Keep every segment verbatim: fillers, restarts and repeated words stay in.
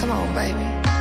Come on, baby.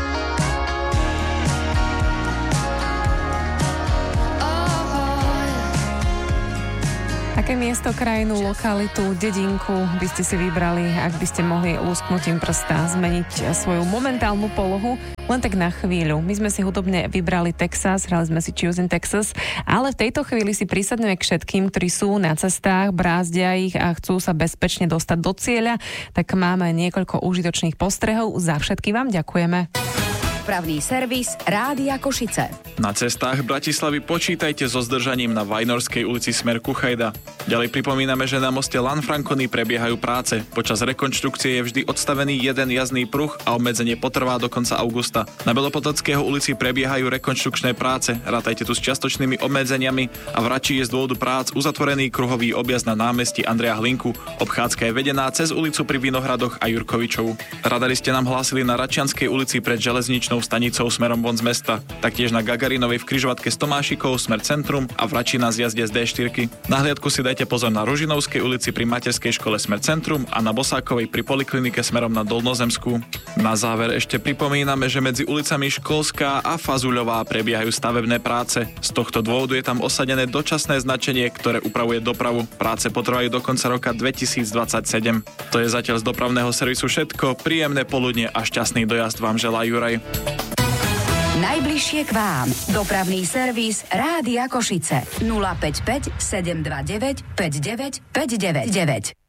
Aké miesto, krajinu, lokalitu, dedinku by ste si vybrali, ak by ste mohli lusknutím prsta zmeniť svoju momentálnu polohu? Len tak na chvíľu. My sme si hudobne vybrali Texas, hrali sme si Choosing Texas, ale v tejto chvíli si prísadňuje k všetkým, ktorí sú na cestách, brázdia ich a chcú sa bezpečne dostať do cieľa, tak máme niekoľko užitočných postrehov. Za všetky vám ďakujeme. Dopravný servis Rádia Košice. Na cestách Bratislavy počítajte so zdržaním na Vajnorskej ulici smer Kuchajda. Ďalej pripomíname, že na moste Lanfrancony prebiehajú práce. Počas rekonštrukcie je vždy odstavený jeden jazdný pruh a obmedzenie potrvá do konca augusta. Na Belopotockého ulici prebiehajú rekonštrukčné práce. Rátajte tu s čiastočnými obmedzeniami a v Rači je z dôvodu prác uzatvorený kruhový objazd na námestí Andreja Hlinku. Obchádzka je vedená cez ulicu pri Vinohradoch a Jurkovičovu. Radari ste nám hlásili na Račianskej ulici pred železničnou stanicou smerom von z mesta. Taktiež na Gagarinovej v križovatke s Tomášikou smer centrum a v Rači na zjazde z dé štyri. Na hliadku si dajte pozor na Ružinovskej ulici pri materskej škole smer centrum a na Bosákovej pri poliklinike smerom na Dolnozemskú. Na záver ešte pripomíname, že medzi ulicami Školská a Fazuľová prebiehajú stavebné práce. Z tohto dôvodu je tam osadené dočasné značenie, ktoré upravuje dopravu. Práce potrvajú do konca roka dvetisícdvadsaťsedem. To je zatiaľ z dopravného servisu všetko. Príjemné poludne a šťastný dojazd vám želá Juraj. Najbližšie k vám. Dopravný servis Rádia Košice. nula päť päť sedem dva deväť päť deväť päť deväť deväť.